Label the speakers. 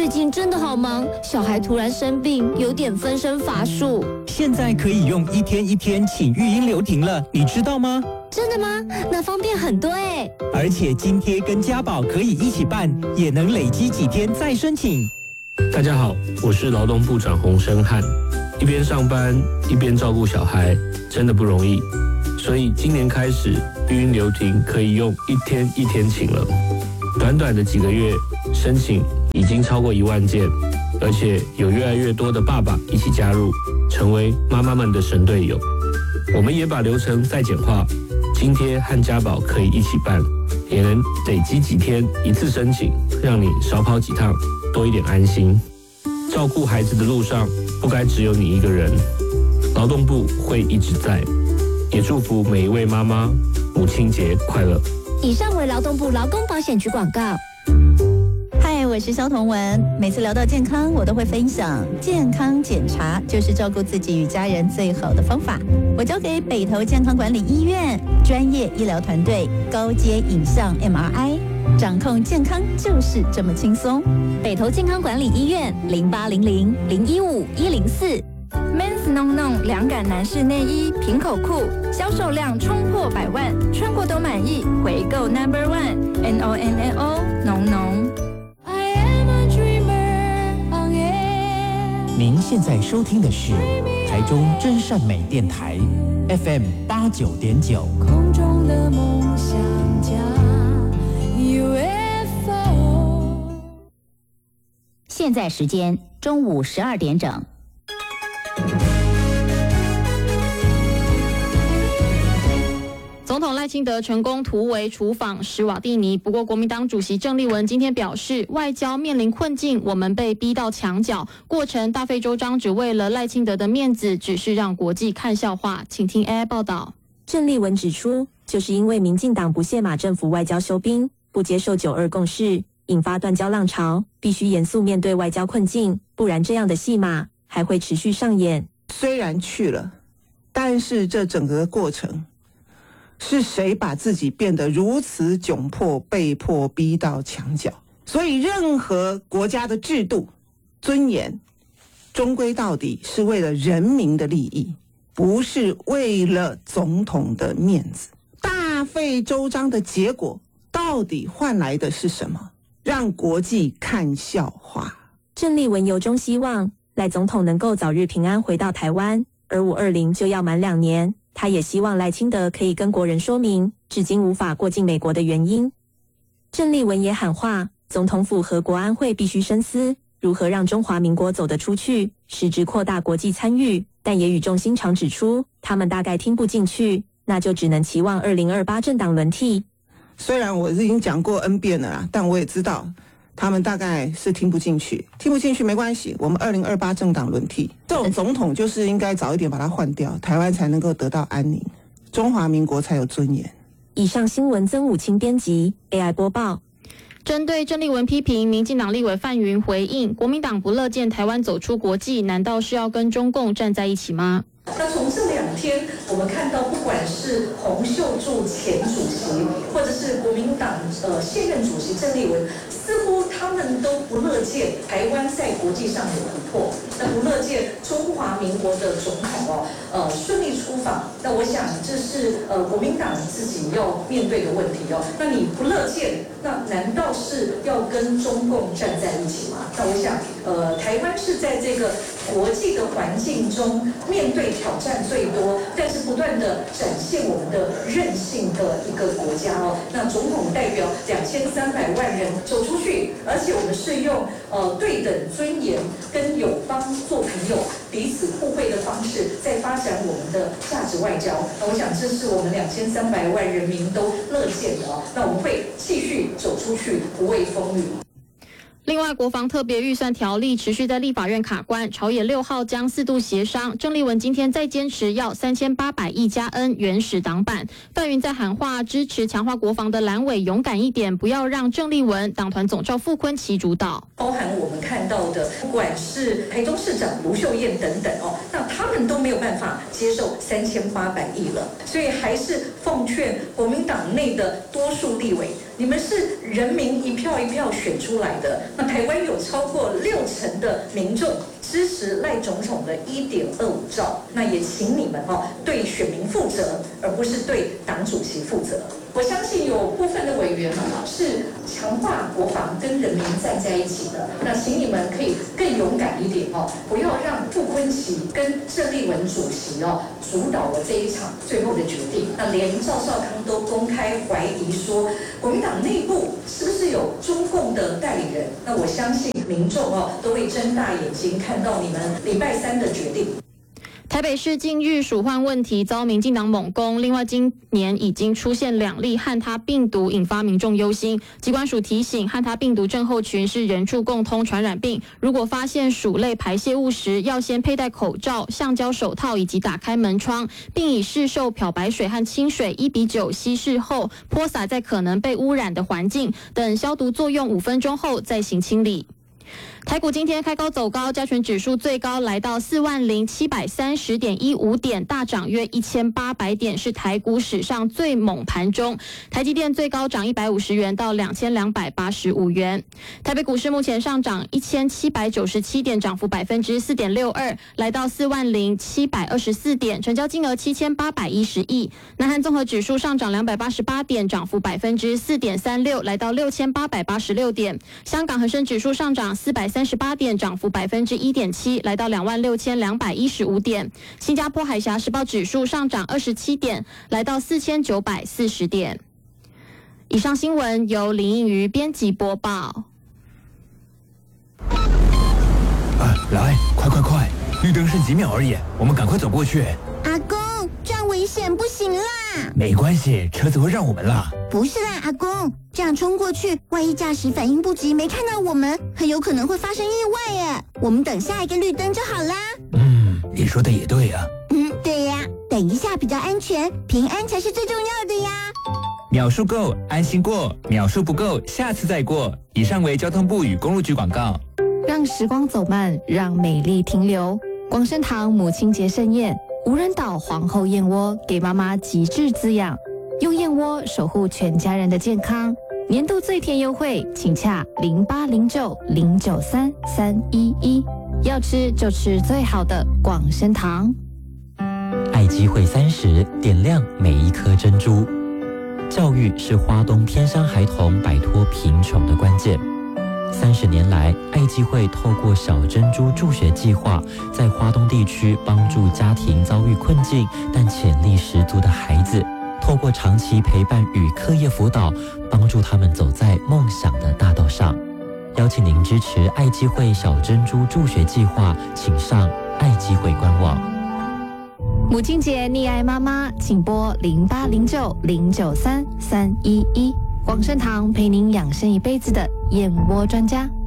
Speaker 1: 最近真的好忙，小孩突然生病，有点分身乏术。
Speaker 2: 现在可以用一天一天请育婴留停了，你知道吗？
Speaker 1: 真的吗？那方便很多耶。
Speaker 2: 而且津贴跟家保可以一起办，也能累积几天再申请。
Speaker 3: 大家好，我是劳动部长洪申翰。一边上班一边照顾小孩，真的不容易。所以今年开始，育婴留停可以用一天一天请了。短短的几个月，申请已经超过1万件，而且有越来越多的爸爸一起加入，成为妈妈们的神队友。我们也把流程再简化，津贴和家保可以一起办，也能累积几天一次申请，让你少跑几趟，多一点安心。照顾孩子的路上，不该只有你一个人。劳动部会一直在，也祝福每一位妈妈母亲节快乐。
Speaker 1: 以上为劳动部劳工保险局广告。
Speaker 4: 嗨，我是肖同文。每次聊到健康，我都会分享健康检查就是照顾自己与家人最好的方法。我交给北投健康管理医院专业医疗团队，高阶影像 MRI， 掌控健康就是这么轻松。北投健康管理医院0800-015-104。
Speaker 5: Men's Non Non 凉感男士内衣平口裤销售量冲破100万，穿过都满意，回购 No.1 NONNO 浓浓。
Speaker 2: 您现在收听的是台中真善美电台 FM 89.9。
Speaker 5: 空中的梦想家 UFO。
Speaker 4: 现在时间中午12点整。
Speaker 6: 总统赖清德成功突围出访史瓦蒂尼，不过国民党主席郑丽文今天表示，外交面临困境，我们被逼到墙角，过程大费周章，只为了赖清德的面子，只是让国际看笑话。请听 AI 报道。
Speaker 7: 郑丽文指出，就是因为民进党不屑马政府外交休兵，不接受9·2共识，引发断交浪潮，必须严肃面对外交困境，不然这样的戏码还会持续上演。
Speaker 8: 虽然去了，但是这整个过程是谁把自己变得如此窘迫，被迫逼到墙角？所以任何国家的制度、尊严，终归到底是为了人民的利益，不是为了总统的面子。大费周章的结果，到底换来的是什么？让国际看笑话。
Speaker 7: 郑丽文由衷希望赖总统能够早日平安回到台湾，而520就要满2年。他也希望赖清德可以跟国人说明至今无法过境美国的原因。郑丽文也喊话，总统府和国安会必须深思如何让中华民国走得出去，实质扩大国际参与，但也语重心长指出，他们大概听不进去，那就只能期望2028政党轮替。
Speaker 8: 虽然我已经讲过 N 遍了啦，但我也知道他们大概是听不进去没关系，我们2028政党轮替，这种总统就是应该早一点把他换掉，台湾才能够得到安宁，中华民国才有尊严。
Speaker 7: 以上新闻曾武清编辑 AI 播报。
Speaker 6: 针对郑丽文批评，民进党立委范云回应，国民党不乐见台湾走出国际，难道是要跟中共站在一起吗？
Speaker 9: 那从这2天，我们看到，不管是洪秀柱前主席，或者是国民党现任主席郑丽文，似乎他们都不乐见台湾在国际上有突破，那不乐见中华民国的总统顺利出访。那我想这是国民党自己要面对的问题哦。那你不乐见，那难道是要跟中共站在一起吗？那我想台湾是在这个国际的环境中面对挑战最多，但是不断的展现我们的韧性的一个国家哦。那总统代表2300万人走出去，而且我们是用对等尊严跟友邦做朋友，彼此互惠的方式，在发展我们的价值外交。那我想这是我们2300万人民都乐见的哦。那我们会继续走出去，不畏风雨。
Speaker 6: 另外，国防特别预算条例持续在立法院卡关，朝野6号将4度协商。郑丽文今天再坚持要3800亿加 N 原始党版。范云在喊话支持强化国防的蓝委勇敢一点，不要让郑丽文、党团总召傅崐萁主导。
Speaker 9: 包含我们看到的，不管是台中市长卢秀燕等等哦，那他们都没有办法接受3800亿了，所以还是奉劝国民党内的多数立委， 你们是人民一票一票选出来的。那台湾有超过60%的民众支持赖总统的1.25兆，那也请你们对选民负责，而不是对党主席负责。我相信有部分的委员是强化国防跟人民站在一起的，那请你们可以更勇敢一点不要让傅昆萁跟郑丽文主席主导了这一场最后的决定。那连赵少康都公开怀疑说，国民党内部是不是有中共的代理人？那我相信民众都会睁大眼睛看到你们礼拜3的决定。
Speaker 6: 台北市近日鼠患问题遭民进党猛攻，另外今年已经出现2例汉他病毒，引发民众忧心。疾管署提醒，汉他病毒症候群是人畜共通传染病，如果发现鼠类排泄物时，要先佩戴口罩、橡胶手套以及打开门窗，并以市售漂白水和清水1:9稀释后泼洒在可能被污染的环境，等消毒作用5分钟后再行清理。台股今天开高走高，加权指数最高来到40730.15点，大涨约1800点，是台股史上最猛盘中。台积电最高涨150元到2285元。台北股市目前上涨1797点，涨幅4.62%，来到40724点，成交金额7810亿。南韩综合指数上涨288点，涨幅4.36%，来到6886点。香港恒生指数上涨438点，涨幅1.7%，来到26215点。新加坡海峡时报指数上涨27点，来到4940点。以上新闻由林映瑜编辑播报。
Speaker 10: 来，快！绿灯剩几秒而已，我们赶快走过去。
Speaker 11: 阿公，这样危险，不行啦！
Speaker 10: 没关系，车子会让我们啦。
Speaker 11: 不是啦，阿公，这样冲过去，万一驾驶反应不及，没看到我们，很有可能会发生意外耶。我们等下一个绿灯就好啦。
Speaker 10: 你说的也对啊。
Speaker 11: 对呀，等一下比较安全，平安才是最重要的呀。
Speaker 10: 秒数够，安心过；秒数不够，下次再过。以上为交通部与公路局广告。
Speaker 1: 让时光走慢，让美丽停留。广生堂母亲节盛宴，无人岛皇后燕窝给妈妈极致滋养，用燕窝守护全家人的健康。年度最甜优惠，请洽0809093311，要吃就吃最好的广生堂。
Speaker 12: 爱机会30，点亮每一颗珍珠。教育是花东偏乡孩童摆脱贫穷的关键。30年来，爱机会透过小珍珠助学计划，在花东地区帮助家庭遭遇困境但潜力十足的孩子，透过长期陪伴与课业辅导，帮助他们走在梦想的大道上。邀请您支持爱机会小珍珠助学计划，请上爱机会官网。
Speaker 1: 母亲节溺爱妈妈，请拨0809093311，广生堂陪您养生一辈子的燕窝专家。